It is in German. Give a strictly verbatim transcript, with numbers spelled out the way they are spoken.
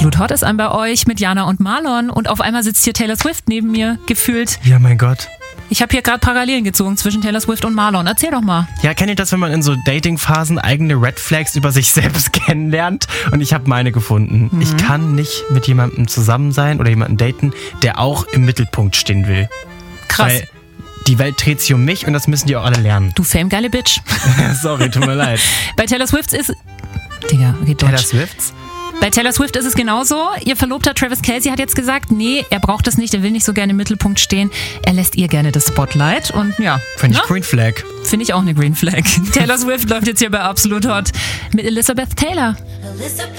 Absolut Hot ist an bei euch mit Jana und Marlon und auf einmal sitzt hier Taylor Swift neben mir, gefühlt. Ja, mein Gott. Ich habe hier gerade Parallelen gezogen zwischen Taylor Swift und Marlon. Erzähl doch mal. Ja, kennt ihr das, wenn man in so Dating-Phasen eigene Red Flags über sich selbst kennenlernt? Und ich habe meine gefunden. Mhm. Ich kann nicht mit jemandem zusammen sein oder jemanden daten, der auch im Mittelpunkt stehen will. Krass. Weil die Welt dreht sich um mich und das müssen die auch alle lernen. Du famegeile Bitch. Sorry, tut mir leid. Bei Taylor Swift ist... Digga, geht Deutsch. Taylor Swifts? Bei Taylor Swift ist es genauso. Ihr Verlobter Travis Kelce hat jetzt gesagt, nee, er braucht das nicht, er will nicht so gerne im Mittelpunkt stehen. Er lässt ihr gerne das Spotlight und ja. Finde ich Green Flag. Finde ich auch eine Green Flag. Taylor Swift läuft jetzt hier bei Absolut Hot mit Elizabeth Taylor.